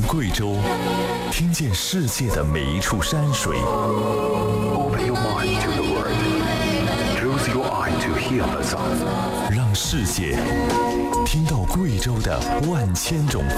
贵州，听见世界的每一处山水。 Open your mind to the world. Close your eye to hear the sound. 让世界听到贵州的万千种